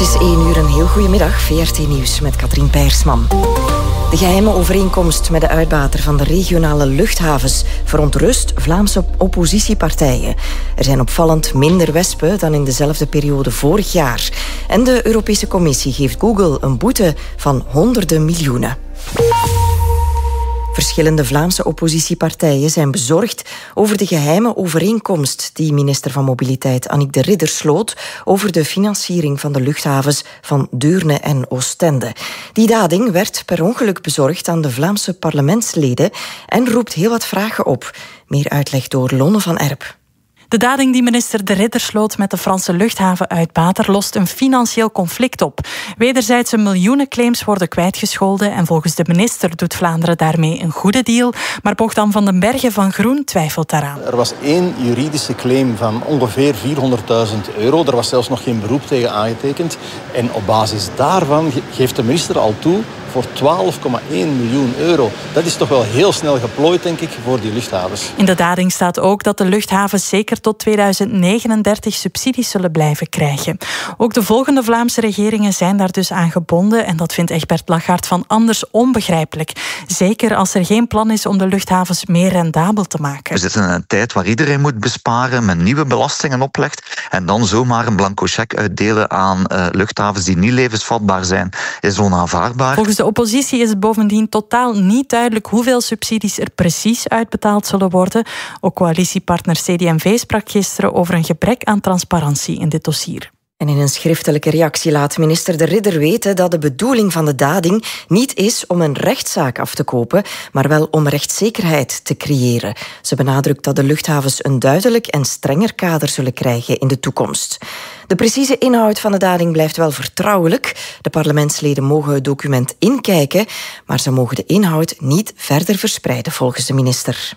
is 1 uur, een heel goede middag. VRT Nieuws met Katrien Peirsman. De geheime overeenkomst met de uitbater van de regionale luchthavens verontrust Vlaamse oppositiepartijen. Er zijn opvallend minder wespen dan in dezelfde periode vorig jaar. En de Europese Commissie geeft Google een boete van honderden miljoenen. Verschillende Vlaamse oppositiepartijen zijn bezorgd over de geheime overeenkomst die minister van Mobiliteit Annick de Ridder sloot over de financiering van de luchthavens van Deurne en Oostende. Die dading werd per ongeluk bezorgd aan de Vlaamse parlementsleden en roept heel wat vragen op. Meer uitleg door Lonne van Erp. De dading die minister de Ridder sloot met de Franse luchthavenuitbater lost een financieel conflict op. Wederzijdse miljoenen claims worden kwijtgescholden en volgens de minister doet Vlaanderen daarmee een goede deal. Maar Bogdan van den Bergen van Groen twijfelt daaraan. Er was 1 juridische claim van ongeveer €400.000. Er was zelfs nog geen beroep tegen aangetekend. En op basis daarvan geeft de minister al toe voor €12,1 miljoen. Dat is toch wel heel snel geplooid, denk ik, voor die luchthavens. In de dading staat ook dat de luchthavens zeker tot 2039 subsidies zullen blijven krijgen. Ook de volgende Vlaamse regeringen zijn daar dus aan gebonden en dat vindt Egbert Lagarde van Anders onbegrijpelijk. Zeker als er geen plan is om de luchthavens meer rendabel te maken. We zitten in een tijd waar iedereen moet besparen, met nieuwe belastingen oplegt en dan zomaar een blanco cheque uitdelen aan luchthavens die niet levensvatbaar zijn, is onaanvaardbaar. Volgens de oppositie is het bovendien totaal niet duidelijk hoeveel subsidies er precies uitbetaald zullen worden. Ook coalitiepartner CD&V sprak gisteren over een gebrek aan transparantie in dit dossier. En in een schriftelijke reactie laat minister de Ridder weten dat de bedoeling van de dading niet is om een rechtszaak af te kopen, maar wel om rechtszekerheid te creëren. Ze benadrukt dat de luchthavens een duidelijk en strenger kader zullen krijgen in de toekomst. De precieze inhoud van de dading blijft wel vertrouwelijk. De parlementsleden mogen het document inkijken, maar ze mogen de inhoud niet verder verspreiden volgens de minister.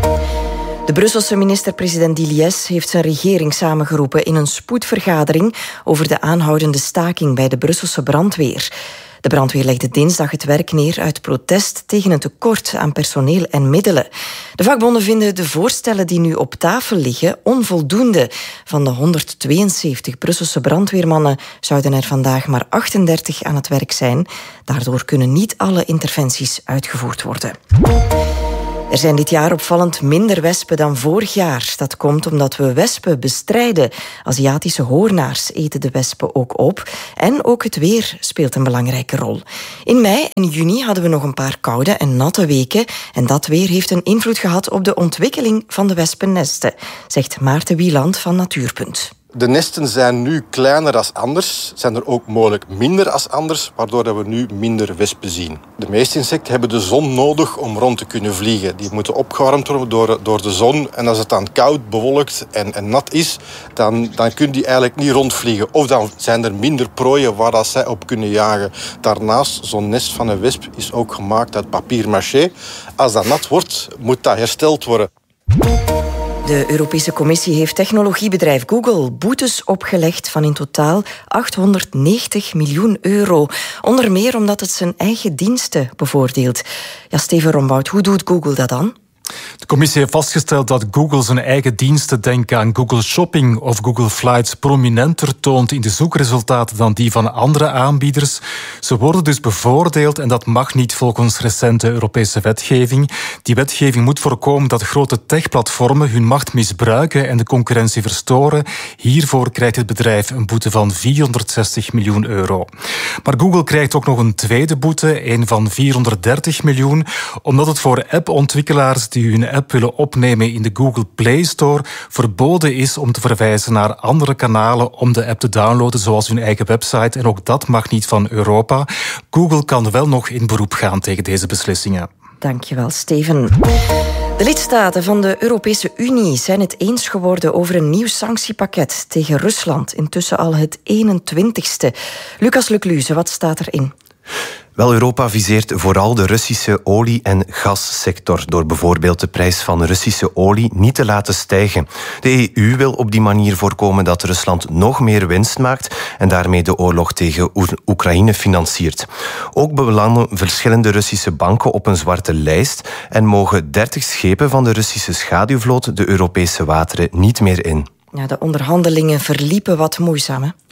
De Brusselse minister-president Diliès heeft zijn regering samengeroepen in een spoedvergadering over de aanhoudende staking bij de Brusselse brandweer. De brandweer legde dinsdag het werk neer uit protest tegen een tekort aan personeel en middelen. De vakbonden vinden de voorstellen die nu op tafel liggen onvoldoende. Van de 172 Brusselse brandweermannen zouden er vandaag maar 38 aan het werk zijn. Daardoor kunnen niet alle interventies uitgevoerd worden. Er zijn dit jaar opvallend minder wespen dan vorig jaar. Dat komt omdat we wespen bestrijden. Aziatische hoornaars eten de wespen ook op. En ook het weer speelt een belangrijke rol. In mei en juni hadden we nog een paar koude en natte weken. En dat weer heeft een invloed gehad op de ontwikkeling van de wespennesten, zegt Maarten Wieland van Natuurpunt. De nesten zijn nu kleiner dan anders, zijn er ook mogelijk minder dan anders, waardoor we nu minder wespen zien. De meeste insecten hebben de zon nodig om rond te kunnen vliegen. Die moeten opgewarmd worden door de zon. En als het dan koud, bewolkt en nat is, dan kunnen die eigenlijk niet rondvliegen. Of dan zijn er minder prooien waar dat zij op kunnen jagen. Daarnaast, zo'n nest van een wesp is ook gemaakt uit papier-mâché. Als dat nat wordt, moet dat hersteld worden. De Europese Commissie heeft technologiebedrijf Google boetes opgelegd van in totaal €890 miljoen. Onder meer omdat het zijn eigen diensten bevoordeelt. Ja, Steven Rombout, hoe doet Google dat dan? De commissie heeft vastgesteld dat Google zijn eigen diensten, denk aan Google Shopping of Google Flights, prominenter toont in de zoekresultaten dan die van andere aanbieders. Ze worden dus bevoordeeld en dat mag niet volgens recente Europese wetgeving. Die wetgeving moet voorkomen dat grote techplatformen hun macht misbruiken en de concurrentie verstoren. Hiervoor krijgt het bedrijf een boete van €460 miljoen. Maar Google krijgt ook nog een tweede boete, een van €430 miljoen, omdat het voor appontwikkelaars die hun app willen opnemen in de Google Play Store verboden is om te verwijzen naar andere kanalen om de app te downloaden, zoals hun eigen website. En ook dat mag niet van Europa. Google kan wel nog in beroep gaan tegen deze beslissingen. Dankjewel, Steven. De lidstaten van de Europese Unie zijn het eens geworden over een nieuw sanctiepakket tegen Rusland. Intussen al het 21ste. Lucas Lecluze, wat staat erin? Wel, Europa viseert vooral de Russische olie- en gassector door bijvoorbeeld de prijs van Russische olie niet te laten stijgen. De EU wil op die manier voorkomen dat Rusland nog meer winst maakt en daarmee de oorlog tegen Oekraïne financiert. Ook belanden verschillende Russische banken op een zwarte lijst en mogen 30 schepen van de Russische schaduwvloot de Europese wateren niet meer in. Ja, de onderhandelingen verliepen wat moeizaam, hè?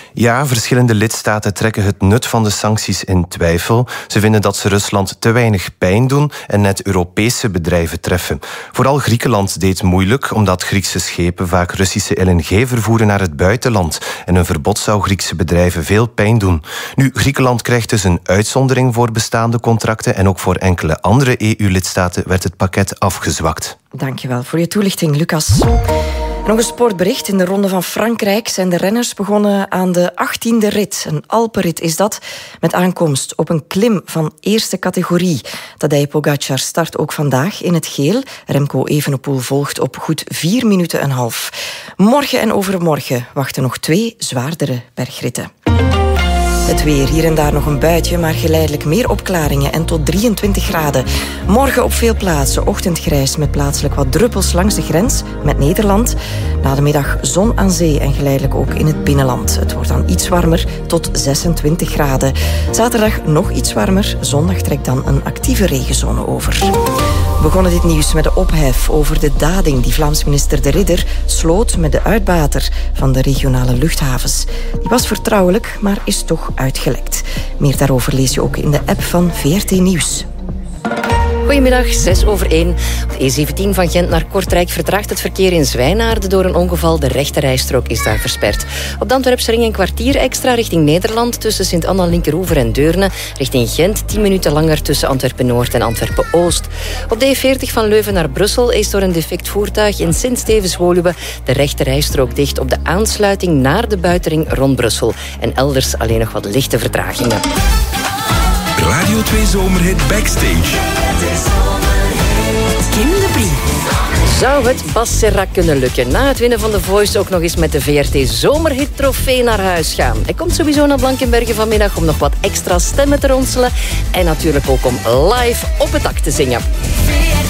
Ja, verschillende lidstaten trekken het nut van de sancties in twijfel. Ze vinden dat ze Rusland te weinig pijn doen en net Europese bedrijven treffen. Vooral Griekenland deed moeilijk, omdat Griekse schepen vaak Russische LNG vervoeren naar het buitenland. En een verbod zou Griekse bedrijven veel pijn doen. Nu, Griekenland krijgt dus een uitzondering voor bestaande contracten en ook voor enkele andere EU-lidstaten werd het pakket afgezwakt. Dankjewel voor je toelichting, Lucas. Nog een sportbericht. In de Ronde van Frankrijk zijn de renners begonnen aan de 18e rit. Een Alpenrit is dat, met aankomst op een klim van eerste categorie. Tadej Pogacar start ook vandaag in het geel. Remco Evenepoel volgt op goed 4 minuten en half. Morgen en overmorgen wachten nog 2 zwaardere bergritten. Het weer, hier en daar nog een buitje, maar geleidelijk meer opklaringen en tot 23 graden. Morgen op veel plaatsen ochtendgrijs met plaatselijk wat druppels langs de grens met Nederland. Na de middag zon aan zee en geleidelijk ook in het binnenland. Het wordt dan iets warmer, tot 26 graden. Zaterdag nog iets warmer, zondag trekt dan een actieve regenzone over. We begonnen dit nieuws met de ophef over de dading die Vlaams minister De Ridder sloot met de uitbater van de regionale luchthavens. Die was vertrouwelijk, maar is toch uitgelekt. Meer daarover lees je ook in de app van VRT Nieuws. Goedemiddag, 1:06. Op de E17 van Gent naar Kortrijk vertraagt het verkeer in Zwijnaarden door een ongeval. De rechterrijstrook is daar versperd. Op de Antwerpse ring een kwartier extra richting Nederland tussen Sint-Anna-Linkeroever en Deurne. Richting Gent 10 minuten langer tussen Antwerpen-Noord en Antwerpen-Oost. Op de E40 van Leuven naar Brussel is door een defect voertuig in Sint-Stevens-Woluwe de rechterrijstrook dicht op de aansluiting naar de buitenring rond Brussel. En elders alleen nog wat lichte vertragingen. Radio 2 Zomerhit Backstage. Kim de Brie. Zou het Bas Serra kunnen lukken na het winnen van The Voice ook nog eens met de VRT Zomerhit trofee naar huis gaan? Hij komt sowieso naar Blankenberge vanmiddag om nog wat extra stemmen te ronselen en natuurlijk ook om live op het dak te zingen.